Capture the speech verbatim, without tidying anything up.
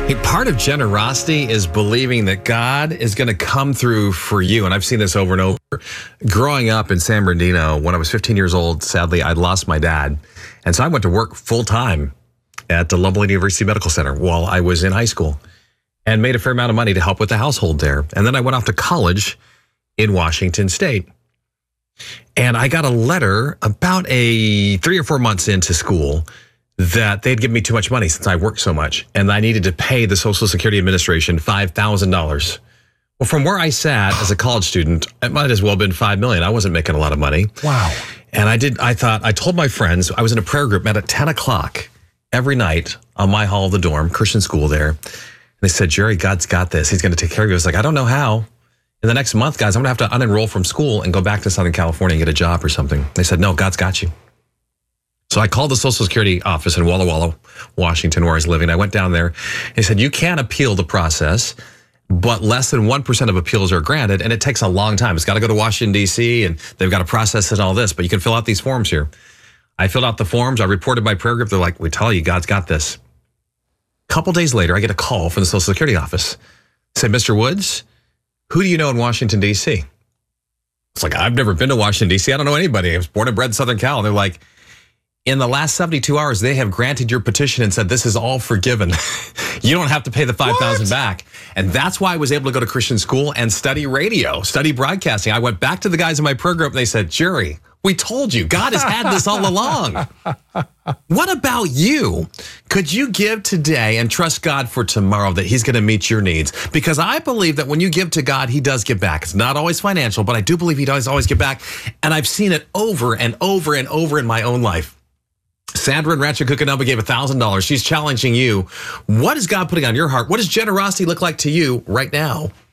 Part of generosity is believing that God is going to come through for you. And I've seen this over and over. Growing up in San Bernardino, when I was fifteen years old, sadly, I'd lost my dad. And so I went to work full time at the Loveland University Medical Center while I was in high school and made a fair amount of money to help with the household there. And then I went off to college in Washington State. And I got a letter about a three or four months into school that they'd given me too much money since I worked so much, and I needed to pay the Social Security Administration five thousand dollars. Well, from where I sat as a college student, it might as well have been five million dollars. I wasn't making a lot of money. Wow. And I did. I thought, I told my friends, I was in a prayer group, met at ten o'clock every night on my hall of the dorm, Christian school there. And they said, Jerry, God's got this. He's going to take care of you. I was like, I don't know how. In the next month, guys, I'm going to have to unenroll from school and go back to Southern California and get a job or something. They said, no, God's got you. So I called the Social Security office in Walla Walla, Washington, where I was living. I went down there. They said, you can appeal the process, but less than one percent of appeals are granted, and it takes a long time. It's got to go to Washington, D C, and they've got to process it and all this, but you can fill out these forms here. I filled out the forms. I reported my prayer group. They're like, we tell you, God's got this. A couple days later, I get a call from the Social Security office. They said, Mister Woods, who do you know in Washington, D C? It's like, I've never been to Washington, D C. I don't know anybody. I was born and bred in Southern Cal. And they're like, in the last seventy-two hours, they have granted your petition and said, this is all forgiven. You don't have to pay the five thousand dollars back. And that's why I was able to go to Christian school and study radio, study broadcasting. I went back to the guys in my prayer group and they said, Jerry, we told you, God has had this all along. What about you? Could you give today and trust God for tomorrow that he's going to meet your needs? Because I believe that when you give to God, he does give back. It's not always financial, but I do believe he does always give back. And I've seen it over and over and over in my own life. Sandra in Rancho Cucamonga gave one thousand dollars. She's challenging you. What is God putting on your heart? What does generosity look like to you right now?